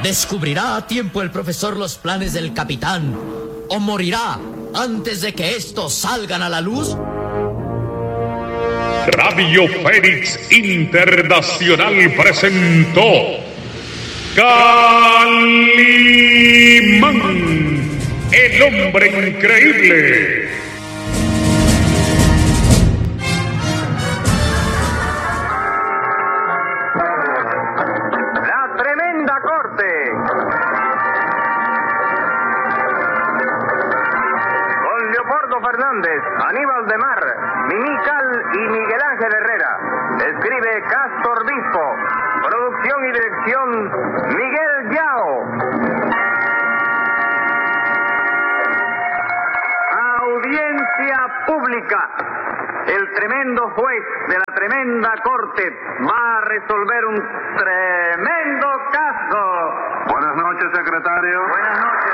¿Descubrirá a tiempo el profesor los planes del capitán? ¿O morirá antes de que estos salgan a la luz? Radio Fénix Internacional presentó Calimán, el hombre increíble. La tremenda corte. Con Leopoldo Fernández, Aníbal de Mar, Mimical y Miguel Ángel Herrera. Escribe Castor Bispo. Producción y dirección Miguel Yao. Audiencia pública. El tremendo juez de la tremenda corte va a resolver un tremendo caso. Buenas noches, secretario. Buenas noches.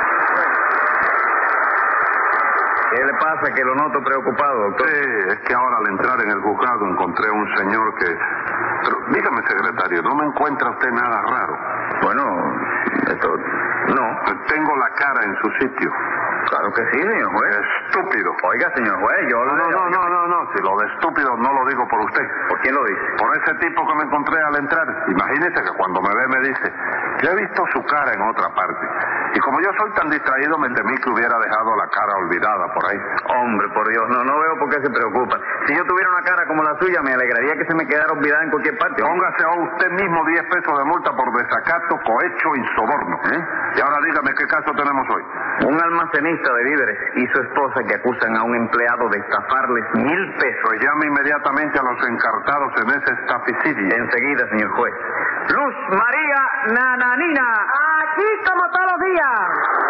¿Qué le pasa? Que lo noto preocupado, doctor. Sí, es que ahora al entrar en el juzgado encontré a un señor que... Pero dígame, secretario, ¿no me encuentra usted nada raro? Bueno, esto... No. Tengo la cara en su sitio. Claro que sí, señor juez. Estúpido. Oiga, señor juez, yo... No. Si lo de estúpido no lo digo por usted. ¿Por quién lo dice? Por ese tipo que me encontré al entrar. Imagínese que cuando me ve me dice, yo he visto su cara en otra parte. Y como yo soy tan distraído, me temí que hubiera dejado la cara olvidada por ahí. Hombre, por Dios, no veo por qué se preocupa. Si yo tuviera una cara como la suya, me alegraría que se me quedara olvidada en cualquier parte. Póngase a usted mismo 10 pesos de multa por desacato, cohecho y soborno. Y ahora dígame, ¿qué caso tenemos hoy? Un almacenista de víveres y su esposa que acusan a un empleado de estafarles 1,000 pesos. Pues llame inmediatamente a los encartados en ese estaficidio. Enseguida, señor juez. Luz María Nananina. Aquí como todos los días.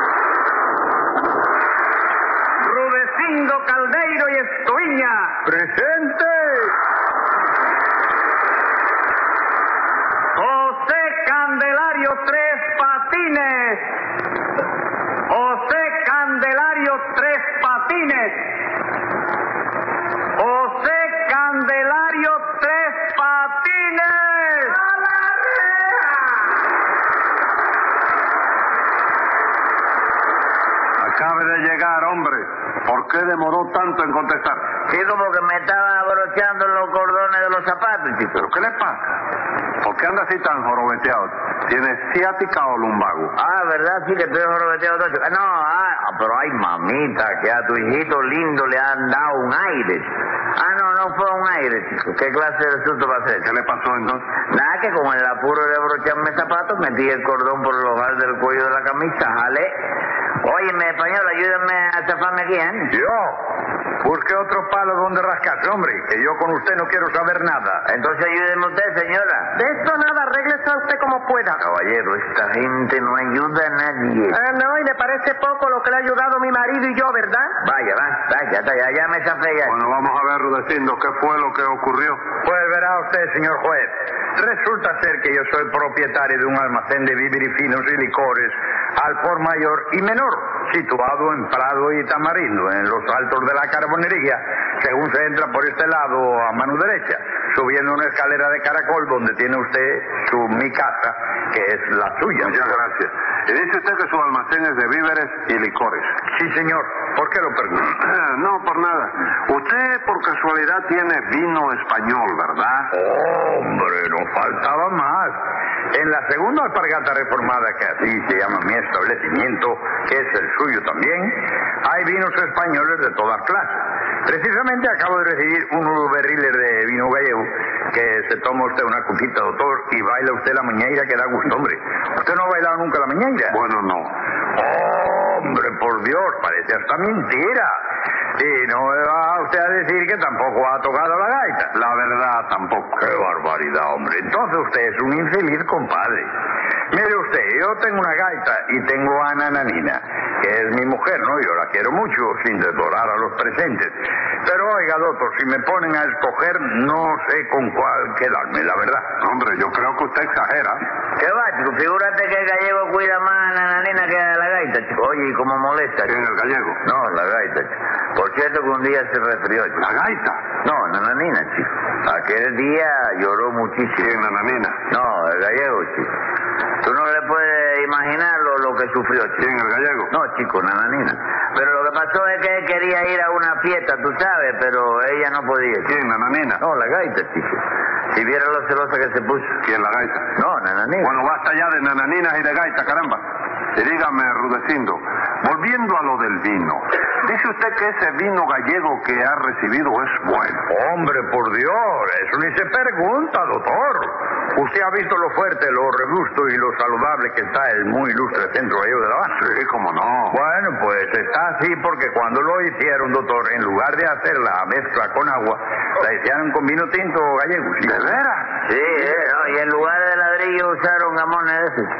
Rudecindo Caldeiro y Estoiña. ¡Presente! José Candelario Tres Patines. José Candelario Tres Patines. José Candelario Tres Patines. ¡A la Acabe de llegar, hombre. ¿Por qué demoró tanto en contestar? Sí, como que me estaban abrochando los cordones de los zapatos, chico. ¿Pero qué le pasa? ¿Por qué anda así tan jorobeteado? ¿Tiene ciática o lumbago? Ah, ¿verdad? Sí, que estoy jorobeteado todo. Pero ay, mamita, que a tu hijito lindo le han dado un aire. No fue un aire, chico. ¿Qué clase de susto va a ser? ¿Qué le pasó entonces? Nada, que con el apuro de abrocharme zapatos, metí el cordón por el hogar del cuello de la camisa, jale. Óyeme, español, ayúdame a zafarme aquí, ¿eh? ¿Yo? Busque otro palo donde rascarse, hombre, que yo con usted no quiero saber nada. Entonces ayúdeme usted, señora. De esto nada, arréglese usted como pueda. Caballero, esta gente no ayuda a nadie. No, y le parece poco lo que le ha ayudado mi marido y yo, ¿verdad? Vaya, ya me zafé ya. Bueno, vamos a ver, Rudecindo, ¿qué fue lo que ocurrió? Pues verá usted, señor juez. Resulta ser que yo soy propietario de un almacén de víveres finos y licores al por mayor y menor, situado en Prado y Tamarindo, en los altos de la Carbonería, según se entra por este lado a mano derecha, subiendo una escalera de caracol donde tiene usted mi casa, que es la suya. Muchas gracias. Y dice usted que su almacén es de víveres y licores. Sí, señor. ¿Por qué lo pregunta? No, por nada. Usted por casualidad tiene vino español, ¿verdad? Hombre, no faltaba más. En la segunda alpargata reformada, que así se llama mi establecimiento, que es el suyo también, hay vinos españoles de todas clases. Precisamente acabo de recibir unos barriles de vino gallego, que se toma usted una copita, doctor, y baila usted la mañeira, que da gusto, hombre. ¿Usted no ha bailado nunca la mañeira? Bueno, no. Hombre, por Dios, parece hasta mentira. Y no me va usted a decir que tampoco ha tocado la gaita. La verdad, tampoco. ¡Qué barbaridad, hombre! Entonces usted es un infeliz, compadre. Mire usted, yo tengo una gaita y tengo a Nananina, que es mi mujer, ¿no? Yo la quiero mucho, sin desdorar a los presentes. Pero oiga, doctor, si me ponen a escoger, no sé con cuál quedarme, la verdad. Hombre, yo creo que usted exagera. ¿Qué va, chico? Figúrate que el gallego cuida más a la nananina que a la gaita, chico. Oye, ¿y cómo molesta, chico? ¿Quién, el gallego? No, la gaita, chico. Por cierto que un día se resfrió, chico. ¿La gaita? No, nananina, chico. Aquel día lloró muchísimo. ¿Quién, Nananina? No, el gallego, chico. Tú no le puedes imaginar que sufrió, chico. ¿Quién, el gallego? No, chico, Nananina. Pero lo que pasó es que él quería ir a una fiesta, tú sabes, pero ella no podía. Chico. ¿Quién, Nananina? No, la gaita, chico. Si viera lo celosa que se puso. ¿Quién, la gaita? No, Nananina. Bueno, basta ya de nananinas y de gaita, caramba. Y dígame, Rudecindo, volviendo a lo del vino, dice usted que ese vino gallego que ha recibido es bueno. Hombre, por Dios, eso ni se pregunta, doctor. Usted ha visto lo fuerte, lo robusto y lo saludable que está el muy ilustre centro gallego de La Habana. Sí, cómo no. Bueno, pues está así porque cuando lo hicieron, doctor, en lugar de hacer la mezcla con agua, la hicieron con vino tinto gallego. ¿Sí? ¿De veras? Sí, no, y en lugar de ladrillo usaron gamones de esos.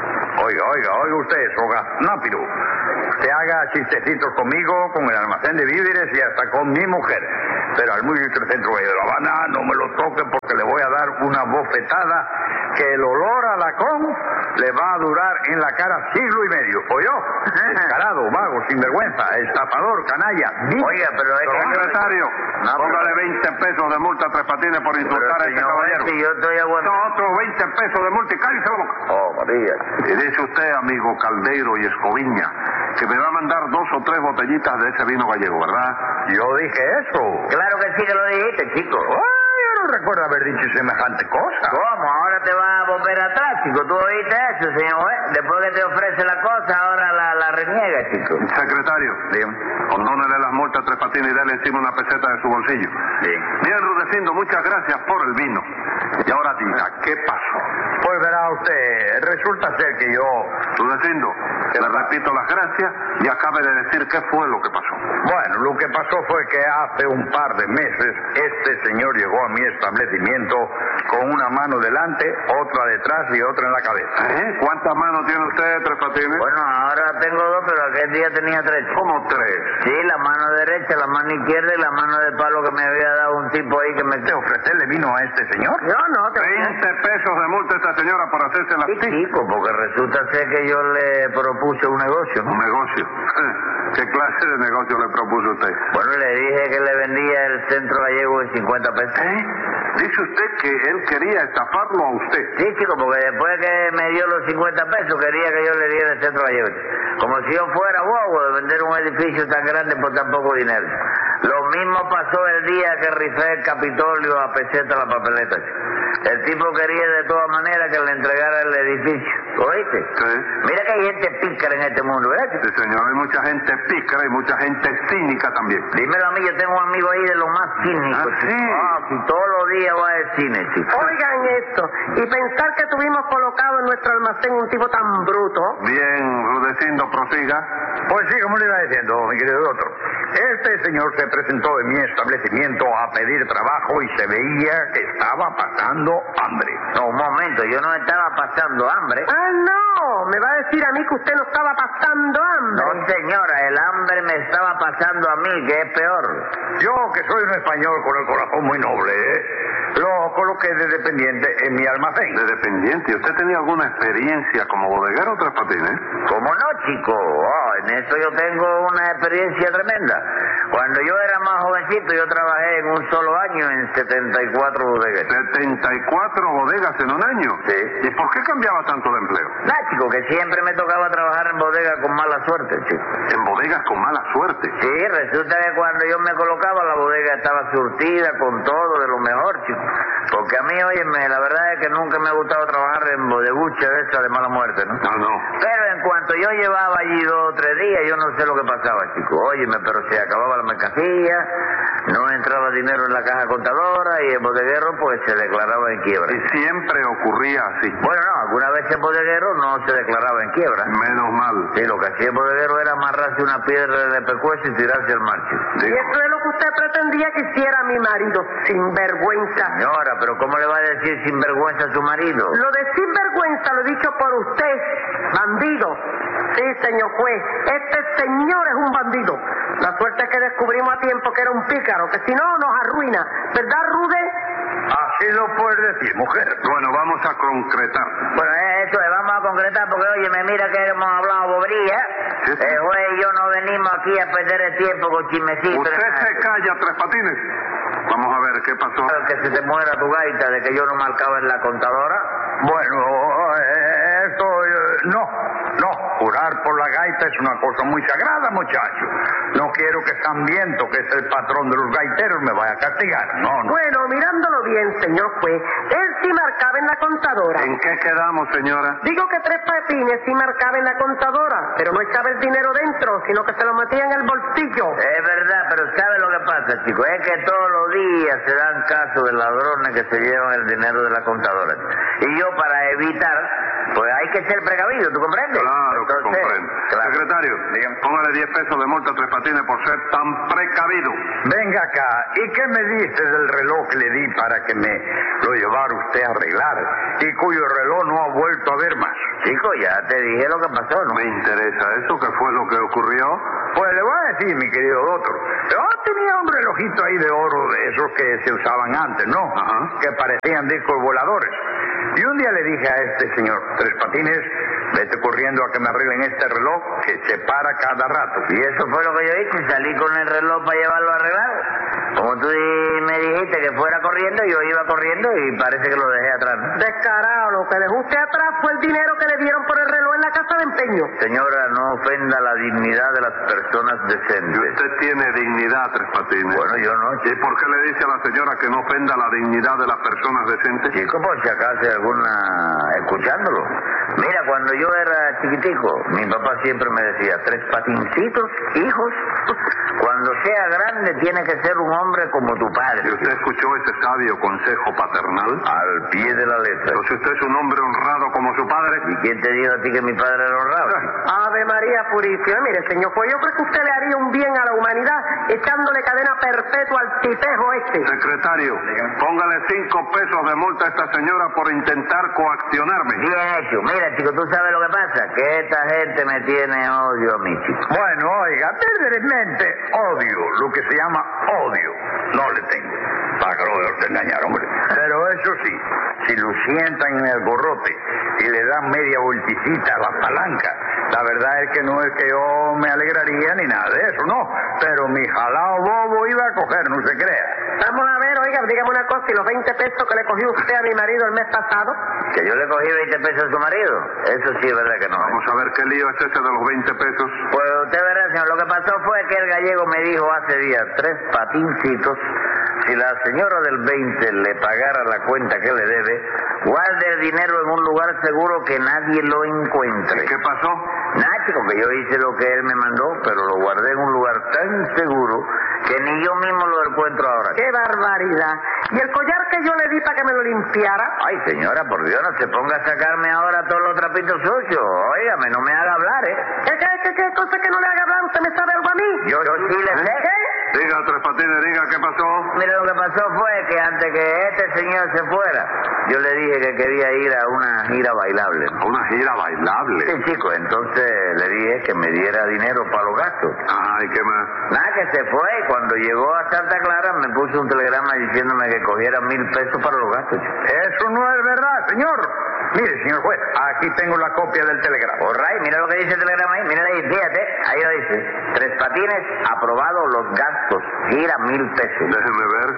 Oiga usted, Nápiro. Usted haga chistecitos conmigo, con el almacén de víveres y hasta con mi mujer. Pero al muy ilustre centro de La Habana no me lo toque porque le voy a dar una bofetada que el olor a lacón le va a durar en la cara siglo y medio. ¿Oyó? Descarado, vago, sinvergüenza, estafador, canalla. Oiga, pero es que... Secretario, póngale 20 pesos de multa a Tres Patines por insultar a este caballero. Yo estoy aguantando. No, otros 20 pesos de multa y cállese la boca. Oh, María. Y dice usted, amigo Caldeiro y Escoviña, que me va a mandar 2 o 3 botellitas de ese vino gallego, ¿verdad? Yo dije eso. Claro que sí que lo dijiste, chico. Yo no recuerdo haber dicho semejante cosa. ¿Cómo? Ahora te vas a volver atrás, chico. ¿Tú oíste eso, señor? Después que te ofrece la cosa, ahora la reniega, chico. Secretario, Bien. condónele las multas a Tres Patines y dale encima una peseta de su bolsillo. Bien, Rudecindo, muchas gracias por el vino. Y ahora diga, ¿qué pasó? Pues verá usted, resulta ser que yo... Rudecindo, le repito las gracias y acabe de decir qué fue lo que pasó. Bueno, lo que pasó fue que hace un par de meses este señor llegó a mi establecimiento con una mano delante, otra detrás y otra en la cabeza. ¿Cuántas manos tiene usted, Tres Patines? Bueno, ahora tengo 2, pero aquel día tenía 3. ¿Cómo 3? Sí, la mano derecha, la mano izquierda y la mano de palo que me había dado un tipo ahí que me... ¿Te ofrecerle vino a este señor? Yo no, 20 pesos de multa a esta señora por hacerse la... Sí, chico, porque resulta ser que yo le propuse un negocio, ¿no? ¿Un negocio? ¿Qué clase de negocio le propuso usted? Bueno, le dije que le vendía el centro gallego en 50 pesos. Dice usted que él quería estafarlo a usted. Sí, chico, porque después que me dio los 50 pesos quería que yo le diera el centro gallego. Como si yo fuera bobo de vender un edificio tan grande por tan poco dinero. Lo mismo pasó el día que rifé el Capitolio a peseta la papeleta. El tipo quería de todas maneras que le entregara el edificio. ¿Oíste? Sí. Mira que hay gente pícara en este mundo, ¿verdad? Sí, señor, hay mucha gente pícara y mucha gente cínica también. Dímelo a mí, yo tengo un amigo ahí de los más cínicos. ¿Ah, sí? Si todos los días va al cine, chico. Oigan esto, y pensar que tuvimos colocado en nuestro almacén un tipo tan bruto. Bien, Rudecindo, prosiga. Pues sí, como le iba diciendo, mi querido doctor. Este señor se presentó en mi establecimiento a pedir trabajo y se veía que estaba pasando hambre. No, un momento, yo no estaba pasando hambre. Ah, no, me va a decir a mí que usted no estaba pasando hambre. No, señora, el hambre me estaba pasando a mí, que es peor. Yo, que soy un español con el corazón muy noble, lo coloqué de dependiente en mi almacén. ¿De dependiente? ¿Usted tenía alguna experiencia como bodeguero, Tres Patines? ¿Cómo no, chico? En eso yo tengo una experiencia tremenda. Cuando yo era más jovencito, yo trabajé en un solo año en 74 bodegas. ¿74 bodegas en un año? Sí. ¿Y por qué cambiaba tanto de empleo? Chico, que siempre me tocaba trabajar en bodegas con mala suerte, chico. ¿En bodegas con mala suerte? Sí, resulta que cuando yo me colocaba, la bodega estaba surtida con todo de lo mejor, chico. Porque a mí, óyeme, la verdad es que nunca me ha gustado trabajar en bodegucha de esa de mala muerte, ¿no? No. Pero en cuanto yo llevaba allí 2 o 3 días, yo no sé lo que pasaba, chico. Óyeme, pero se acababa la mercancía, no entraba dinero en la caja contadora y el bodeguero, pues, se declaraba en quiebra. Y siempre ocurría así. Bueno, no, alguna vez el bodeguero no se declaraba en quiebra. Menos mal. Sí, lo que hacía el bodeguero era amarrarse una piedra de pescuezo y tirarse al mar, chico. Y eso es lo que usted pretendía que hiciera mi marido, sinvergüenza. Señora, pero ¿cómo le va a decir sinvergüenza a su marido? Lo de sinvergüenza lo he dicho por usted, bandido. Sí, señor juez, este señor es un bandido. La suerte es que descubrimos a tiempo que era un pícaro, que si no nos arruina. ¿Verdad, Rude? Así lo puedes decir, mujer. Bueno, vamos a concretar. Bueno, eso es, vamos a concretar porque, oye, me mira que hemos hablado bobería. Sí. El juez y yo no venimos aquí a perder el tiempo con chismecitos. Usted se calla, Tres Patines. Vamos a ver qué pasó. Que se te muera tu gaita de que yo no marcaba en la contadora. Bueno, esto no, jurar por gaita es una cosa muy sagrada, muchacho. No quiero que Sambiento, que es el patrón de los gaiteros, me vaya a castigar. No. Bueno, mirándolo bien, señor juez, él sí marcaba en la contadora. ¿En qué quedamos, señora? Digo que Tres Patines sí marcaba en la contadora, pero no echaba el dinero dentro, sino que se lo metía en el bolsillo. Es verdad, pero ¿sabe lo que pasa, chico? Es que todos los días se dan casos de ladrones que se llevan el dinero de la contadora. Y yo, para evitar, pues hay que ser precavido, ¿tú comprendes? Claro que Entonces, comprendo. claro. Secretario, póngale 10 pesos de multa a Tres Patines por ser tan precavido. Venga acá, ¿y qué me dice del reloj que le di para que me lo llevara usted a arreglar y cuyo reloj no ha vuelto a ver más? Chico, ya te dije lo que pasó, ¿no? Me interesa eso, ¿qué fue lo que ocurrió? Pues le voy a decir, mi querido doctor, yo tenía un relojito ahí de oro de esos que se usaban antes, ¿no? Ajá. Que parecían discos voladores. Y un día le dije a este señor Tres Patines, vete corriendo a que me arreglen este reloj que se para cada rato. Y eso fue lo que yo hice, salí con el reloj para llevarlo a arreglar. Como tú me dijiste que fuera corriendo, yo iba corriendo y parece que lo dejé atrás, ¿no? Descarado, lo que dejó usted atrás fue el dinero que le dieron por el reloj en la casa de empeño. Señora, no ofenda la dignidad de las personas Y decentes. usted tiene dignidad, Tres Patines. Bueno, yo no, ¿Y por qué le dice a la señora que no ofenda la dignidad de las personas decentes? chico, por si acaso hay alguna escuchándolo. Mira, cuando yo era chiquitico, mi papá siempre me decía, Tres Patincitos, hijos, cuando sea grande tiene que ser un hombre como tu padre. ¿Y usted escuchó ese sabio consejo paternal? Al pie de la letra. Entonces usted es un hombre honrado como su padre. ¿Y quién te dijo a ti que mi padre era honrado? Ave María Purísima. Mire, señor juez, yo creo que usted le haría un bien a la humanidad echándole cadena perpetua al tipejo este. Secretario, póngale 5 pesos de multa a esta señora por intentar coaccionarme. Bien hecho. Mira, chico, tú sabes lo que pasa, que esta gente me tiene odio a mí, chico. Bueno, oiga, verdaderamente odio, lo que se llama odio, no le tengo. Para que lo veo usted engañar, hombre. Pero eso sí, si lo sientan en el gorrote y le dan media volticita a la palanca, la verdad es que no es que yo me alegraría ni nada de eso, no. Pero mi jalao bobo iba a coger, no se crea. Vamos a ver, oiga, dígame una cosa, ¿y los 20 pesos que le cogió usted a mi marido el mes pasado? ¿Que yo le cogí 20 pesos a su marido? Eso sí es verdad que no. Vamos a ver qué lío es ese de los 20 pesos. Pues usted verá, señor, lo que pasó fue que el gallego me dijo hace días, Tres Patincitos, si la señora del 20 le pagara la cuenta que le debe, guarde el dinero en un lugar seguro que nadie lo encuentre. ¿Y qué pasó? Nada, chico, que yo hice lo que él me mandó, pero lo guardé en un lugar tan seguro que ni yo mismo lo encuentro ahora. ¡Qué barbaridad! ¿Y el collar que yo le di para que me lo limpiara? Ay, señora, por Dios, no se ponga a sacarme ahora todos los trapitos sucios. Óigame, no me haga hablar, ¿eh? ¿Qué? Entonces que no le haga hablar, ¿usted me sabe algo a mí? Yo sí le sé. ¿Qué? Diga, Tres Patines, diga qué pasó. Mire, lo que pasó fue que antes que este señor se fuera, yo le dije que quería ir a una gira bailable. A una gira bailable. Sí, chico, entonces le dije que me diera dinero para los gastos. Ajá, ¿y qué más? Nada, que se fue y cuando llegó a Santa Clara me puso un telegrama diciéndome que cogiera 1,000 pesos para los gastos. Eso no es verdad, señor. Mire, señor juez, aquí tengo la copia del telegrama. Alright, mira lo que dice el telegrama ahí, mira ahí, fíjate, ahí lo dice. Tres Patines, aprobado los gastos, gira 1,000 pesos. Déjeme ver.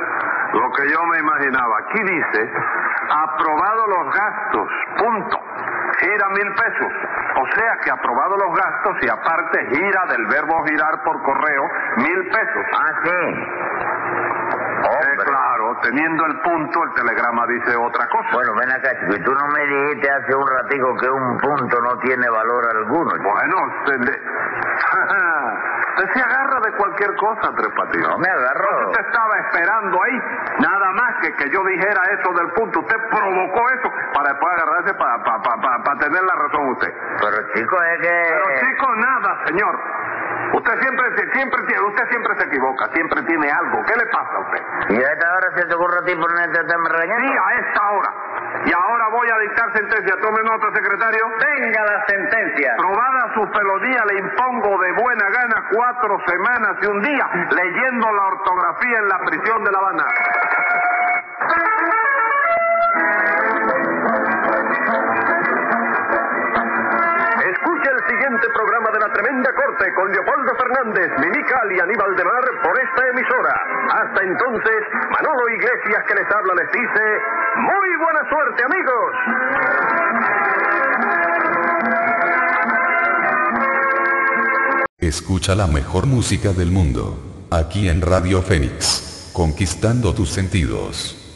Lo que yo me imaginaba. Aquí dice, aprobado los gastos, punto. Gira 1,000 pesos. O sea que aprobado los gastos y aparte gira del verbo girar por correo 1,000 pesos. Ah, sí. Claro, teniendo el punto, el telegrama dice otra cosa. Bueno, ven acá, chico, y tú no me dijiste hace un ratico que un punto no tiene valor alguno, chico. Bueno, usted se agarra de cualquier cosa, Tres Patines. No me agarro. Usted estaba esperando ahí, nada más que yo dijera eso del punto. Usted provocó eso para después agarrarse para tener la razón usted. Pero, chico, es que... Pero, chico, nada, señor. Usted siempre se equivoca, siempre tiene algo. ¿Qué le pasa a usted? ¿Y a esta hora se te ocurre a ti ponerte a estarme regañando? Sí, a esta hora. Y ahora voy a dictar sentencia. Tome nota, secretario. Venga la sentencia. Probada su felonía, le impongo de buena gana 4 semanas y un día leyendo la ortografía en la prisión de La Habana. Escucha el siguiente programa de La Tremenda Corte con Leopoldo Fernández, Mimical y Aníbal de Mar por esta emisora. Hasta entonces, Manolo Iglesias que les habla les dice, ¡muy buena suerte, amigos! Escucha la mejor música del mundo. Aquí en Radio Fénix. Conquistando tus sentidos.